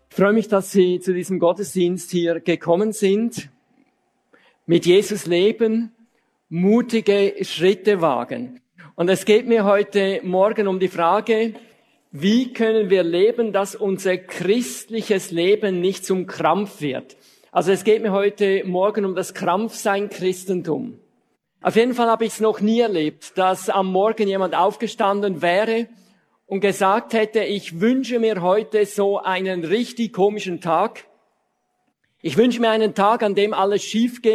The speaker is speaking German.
Ich freue mich, dass Sie zu diesem Gottesdienst hier gekommen sind. Mit Jesus leben, mutige Schritte wagen. Und es geht mir heute Morgen um die Frage, wie können wir leben, dass unser christliches Leben nicht zum Krampf wird. Also es geht mir heute Morgen um das Krampfsein Christentum. Auf jeden Fall habe ich es noch nie erlebt, dass am Morgen jemand aufgestanden wäre und gesagt hätte, ich wünsche mir heute so einen richtig komischen Tag. Ich wünsche mir einen Tag, an dem alles schief geht.